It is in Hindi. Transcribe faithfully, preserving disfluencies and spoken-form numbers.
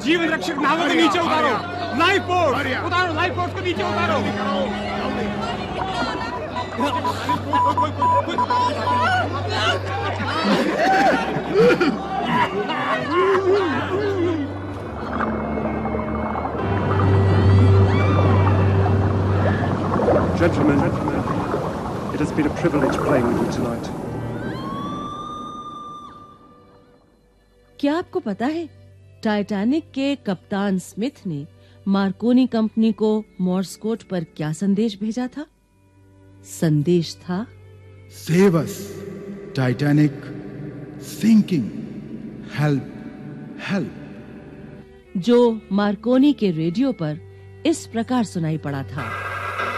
जीवन रक्षक नावों को नीचे उतारो। लाइफ बोट उतारो, लाइफ बोट को नीचे उतारो। Gentlemen, it has been a privilege playing with you tonight. क्या आपको पता है टाइटैनिक के कप्तान स्मिथ ने मार्कोनी कंपनी को मोर्स कोड पर क्या संदेश भेजा था? संदेश था Save us, Titanic, sinking, help, help. जो मार्कोनी के रेडियो पर इस प्रकार सुनाई पड़ा था।